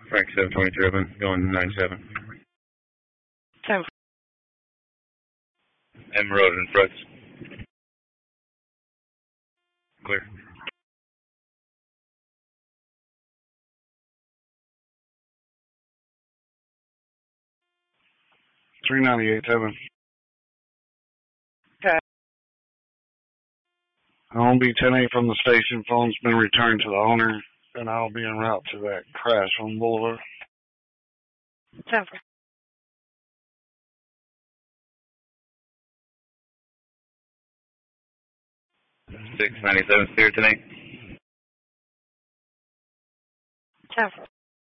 Frank 723 open, going 97. 10. Emerald and Brooks. Clear. $398.7. Okay. I'll be 10-8 from the station. Phone's been returned to the owner, and I'll be en route to that crash on Boulevard. 10. 697 clear tonight. 10.